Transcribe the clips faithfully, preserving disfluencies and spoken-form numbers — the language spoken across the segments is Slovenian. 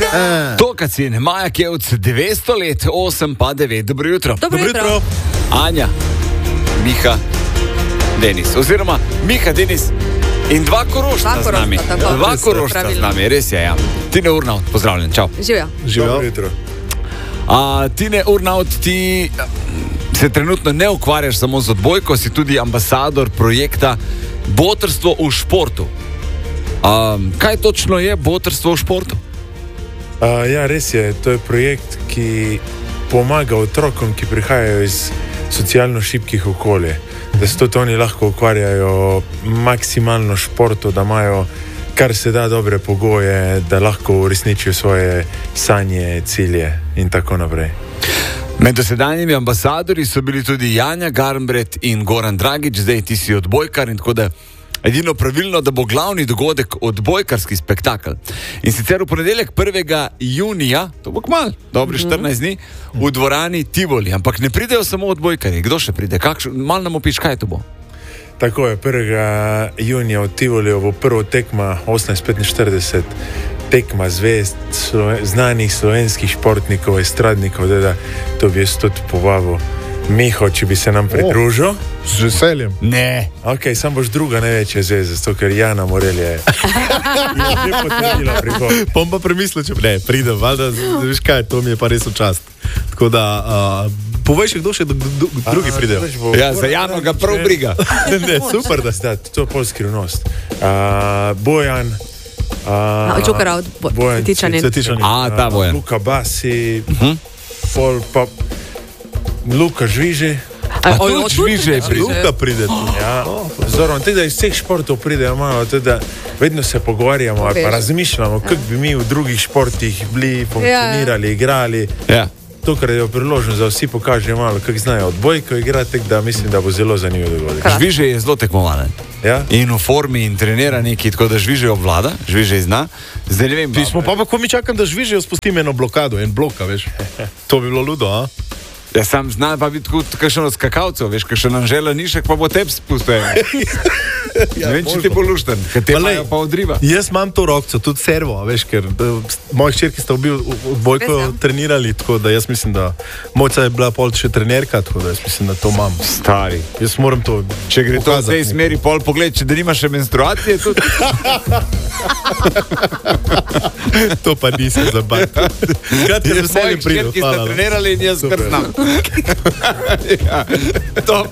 Tokacin, Maja Kevc, dvesto let, osem pa devet. Dobro jutro. Dobro jutro. Anja, Miha, Denis. Oziroma, Miha, Denis in dva Korošta z nami. Tako. Dva Korošta z nami, res je, ja. Tine Urnaut, pozdravljen, čau. Živjo. Dobro jutro. A, Tine Urnaut, ti se trenutno ne ukvarjaš samo z odbojko, si tudi ambasador projekta Botrstvo v športu. A, kaj točno je Botrstvo v športu? Uh, ja, res je. To je projekt, ki pomaga otrokom, ki prihajajo iz socialno šibkih okolij. Da se tudi oni lahko ukvarjajo maksimalno športu, da imajo kar se da dobre pogoje, da lahko uresničijo svoje sanje, cilje in tako naprej. Med dosedanjimi ambasadori so bili tudi Janja Garnbret in Goran Dragič, zdaj ti si odbojkar in tako da edino pravilno, da bo glavni dogodek odbojkarski spektakel. In sicer v ponedeljek prvega junija, to bo kmalu, dobri štirinajst dni, v dvorani Tivoli. Ampak ne pridejo samo odbojkarji. Kdo še pride? Kakšen, malo nam opiš, kaj to bo? Tako je, prvega junija v Tivoliju bo prvo tekma osemnajst petinštirideset, tekma zvezd, slo, znanih slovenskih športnikov, estradnikov, da to bi jaz tudi povabil. Miho, če bi se nam pridružil. Oh, z veseljem. Ne. Ok, sam boš druga največja zvezda, zato ker Jana Morel je že potrdila prihod. Pom pa premislil, če ne, pridem, valjda, veš kaj, to mi je pa res v čast. Tako da, uh, povej še, kdo še do, do, drugi pridejo. Ja, za Jano ga prav briga. Ne, super, da da, to je pol skrivnost. Uh, Bojan, uh, No, Čukara od Bo- Bojan Cvetičanin. Cvetičanin. A, ta Bojan. Luka Basi, pol pa Luka Žviži. A tudi Žviže pride. Luka pride tu. Ja, Zoran, tudi iz vseh športov pridejo malo, tudi vedno se pogovarjamo ali pa razmišljamo, kako bi mi v drugih športih bili, funkcionirali, igrali. Ja. To, kar je priložnost, da vsi pokažejo malo, kako znajo odbojko igrati, tako da mislim, da bo zelo zanimivo dogodek. Žviže je zelo tekmovalen. Ja? In v formi in trenira neki, tako da Žviže obvlada, Žviže zna. Zdaj ne vem. Ti smo pa, pa ko mi čakam, da Žvižejo spustim eno blokado, en bloka, veš. To bi bilo ludo, a? Ja, sam znam pa biti kot kakšen od skakalcev, veš, kakšen Anžela Nišek pa bo tep spustil. Ja, ne vem, če ti bo lušten, ker te imajo pa odriva. Jaz imam to rokco, tudi servo, veš, ker uh, moji hčerki sta obi odbojko trenirali, tako da jaz mislim, da Mojca je bila pol še trenerka, tako da jaz mislim, da to imam. Stari. Jaz moram to Če gre to v tej pokazati. smeri, pol pogled, če da nima še menstruacije, tudi. To pa nisem zabav. Kratka, z veseljem pridem. Ki ste trenirali in jaz kar znam. Ja, top.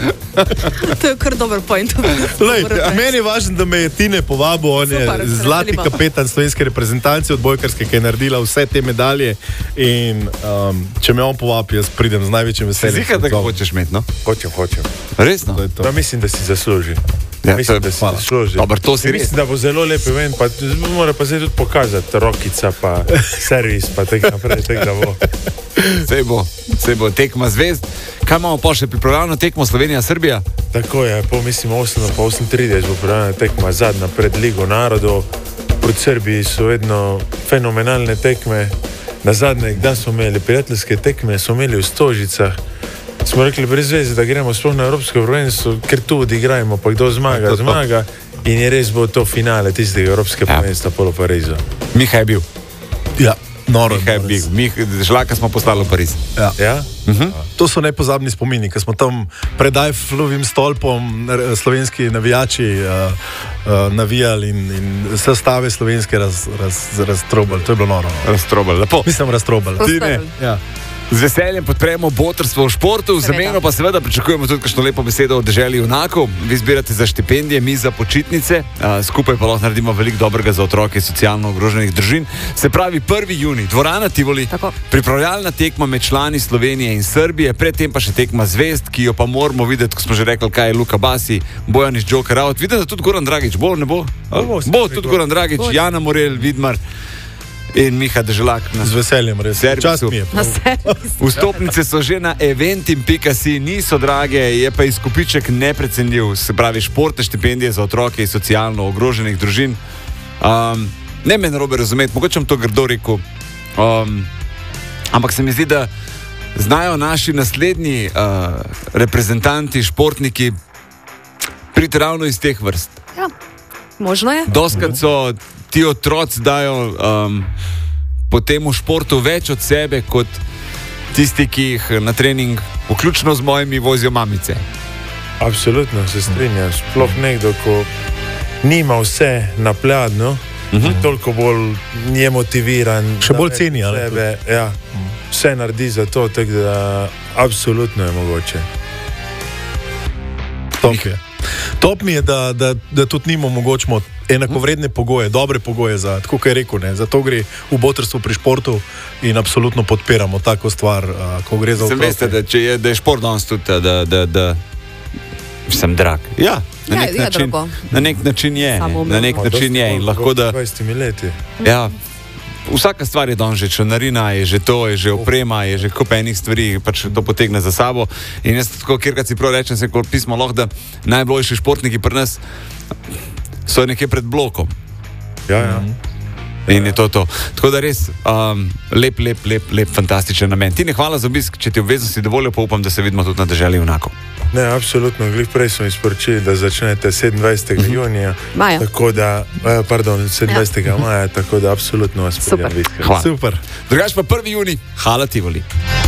To je kar dober point. Lej, meni je važno, da me je Tine povabil, on je Super, zlati veselimo. kapetan slovenske reprezentance odbojkarske, ki je naredila vse te medalje in um, če me on povabi, jaz pridem z največjim veseljem. Zika, da ga Odzovem. hočeš imeti, no? Hočem, hočem. Resno? To je to. No, mislim, da si zasluži. Ja, mislim, to je- da si hvala. zasluži. Dobar, to si Ja, res. mislim, da bo zelo lep event, pa mora pa zdaj tudi pokazati rokica, pa servis, pa tako naprej, tako da bo. Sej bo, sej bo tekma zvezd. Kaj imamo pa še pripravljeno tekmo Slovenija-Srbija? Tako je, po mislim osem pa osem trideset bo pripravljena tekma zadnja pred Ligo narodov. Proti Srbiji so vedno fenomenalne tekme. Na zadnje, kdaj smo imeli prijateljske tekme, smo imeli v Stožicah. Smo rekli brez veze, da gremo sploh na Evropsko prvenstvo, ker tu odigrajmo, pa kdo zmaga, To, to. zmaga. In je res bo to finale tistega Evropskega Ja. prvenstva polo Parizu. Miha je bil. Ja, noro. Miha je noro. bil. Miha, žlaka smo poslali v Pariz. Ja. Ja? To so nepozabni spomini, ker smo tam predaj flovim stolpom r- slovenski navijači uh, uh, navijali in, in sestave slovenske raz, raz, raztrobali. To je bilo noro. Raztrobal, lepo. Mislim, raztrobali. Tine, Ja. z veseljem podpremo Botrstvo v športu, v Seveda. zameno pa seveda pričakujemo tudi kakšno lepo besedo od deželi junakov. Vi zbirate za štipendije, mi za počitnice, a, skupaj pa lahko naredimo veliko dobrega za otroke iz socialno ogroženih družin. Se pravi prvi junij, dvorana Tivoli, Tako. pripravljalna tekma med člani Slovenije in Srbije, predtem pa še tekma zvezd, ki jo pa moramo videti, ko smo že rekli, kaj je Luka Basi, Bojan iz Joker Out. Vidim, da tudi Goran Dragič, bo, ne bo? Bo, bo, Bo tudi Goran Dragič, Bo. Jana Morel, Vidmar in Miha Deželak. Z veseljem, res. Servisu. Čast mi je. Na servis. Vstopnice so že na eventim pika si, niso drage, je pa izkupiček neprecenljiv, se pravi športne štipendije za otroke iz socialno ogroženih družin. Um, ne me narobe razumeti, mogoče bom to grdo rekel, um, ampak se mi zdi, da znajo naši naslednji uh, reprezentanti, športniki priti ravno iz teh vrst. Ja, možno je. Doskrat so ti otroci dajo um, potem v športu več od sebe, kot tisti, ki jih na trening, vključno z mojimi, vozijo mamice. Absolutno se strinjam. Sploh nekdo, ko nima vse na pladnju, uh-huh. toliko bolj je motiviran. Še bolj ceni, ali sebe, ja, vse naredi za to, tako da absolutno je mogoče. Top je. Top mi je, da, da, da tudi njim omogočimo enakovredne pogoje, dobre pogoje za, tako kot je rekel, ne, zato gre v botrstvu pri športu in absolutno podpiramo tako stvar, uh, ko gre za otroke. Veste, da, če je, da je šport danes tudi, da, da, da sem drag. Ja, na nek, ja, način, na nek način je, ne, na nek način je in lahko da... dvajset leti. Ja, vsaka stvar je danes že članarina, je že to, je že oprema, je že kup enih stvari, pač to potegne za sabo. In jaz tako, kjerkrat si prav rečem, se kot pismo lahko, da najboljši športniki pri nas so nekje pred blokom. Ja, ja. In je to to. Tako da res um, lep, lep, lep, lep, fantastičen namen. Tine, hvala za obisk, če ti obveznosti dovoljo, pa upam, da se vidimo tudi na deželi enako. Ne, absolutno. Glih prej smo izporočili, da začnete sedemindvajsetega Uh-huh. junija. Maja. Tako da, pardon, sedemindvajsetega Ja. maja, tako da absolutno vas Super. pridem. Hvala. Super. Drugač pa prvi junij, Hala Tivoli.